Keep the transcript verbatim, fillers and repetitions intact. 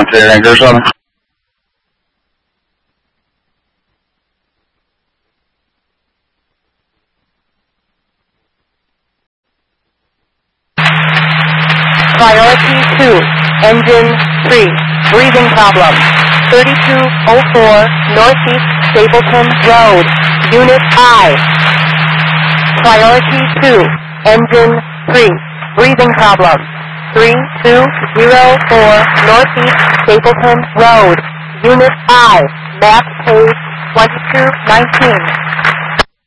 这人跟说呢。 Priority two, engine three, breathing problem. thirty-two oh four Northeast Stapleton Road, Unit I. Priority two, engine three, breathing problem. three two zero four Northeast Stapleton Road, Unit I, map page twenty-two nineteen.